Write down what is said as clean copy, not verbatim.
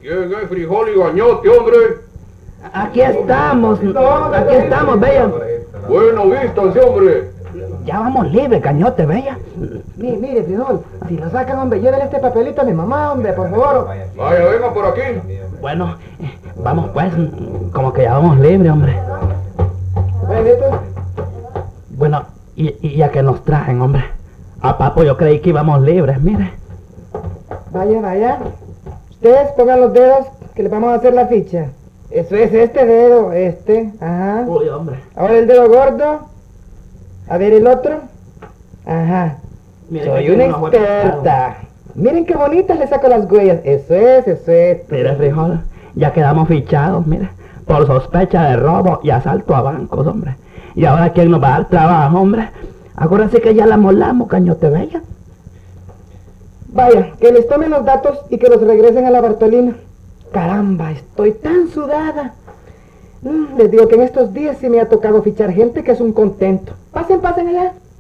¿Quién es Frijol y Gañote, hombre? Aquí estamos, Bella. Bueno, vístanse, hombre. Ya vamos libres, Cañote, Bella. Mire, Frijol, si lo sacan, hombre, llévele este papelito a mi mamá, hombre, por favor. Vaya, venga por aquí. Bueno, vamos pues, como que ya vamos libres, hombre. Ven, esto. Bueno, ¿y a qué nos traen, hombre? A papo yo creí que íbamos libres, mire. Vaya. Ustedes pongan los dedos que les vamos a hacer la ficha. Eso es este dedo, este. Ajá. Uy, hombre. Ahora el dedo gordo. A ver el otro. Ajá. Mire Soy que una tiene unos huecos experta. Miren qué bonitas le saco las huellas. Eso es. Mire, Frijol, ya quedamos fichados, mire, por sospecha de robo y asalto a bancos, hombre. Y ahora, ¿quién nos va a dar trabajo, hombre? Acuérdense que ya la molamos, Cañote Bella. Vaya, que les tomen los datos y que los regresen a la Bartolina. Caramba, estoy tan sudada. Les digo que en estos días sí me ha tocado fichar gente que es un contento. Pasen allá.